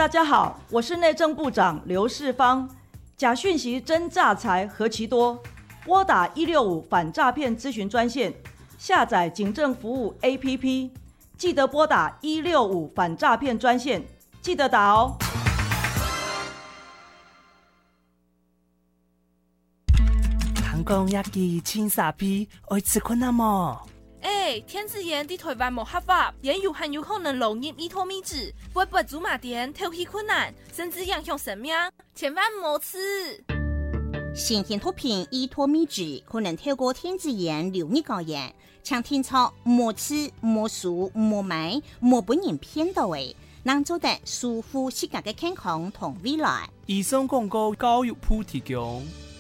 大家好，我是内政部长刘世芳。假讯息真诈财何其多，拨打165反诈骗咨询专线，下载警政服务 APP， 记得拨打165反诈骗专线，记得打哦。 唐公亚基青沙皮，爱吃困难么？ 天子盐伫台湾无合法，也有很有可能漏入伊托米脂，会不祖马店偷去困难，甚至影响生命，千万莫吃。 新鲜毒品伊托米脂可能透过天子盐流入高盐，请听操莫吃、莫数、莫买、莫本人骗到位，能做得舒服自家的健康同未来。 以上广告教育部提供。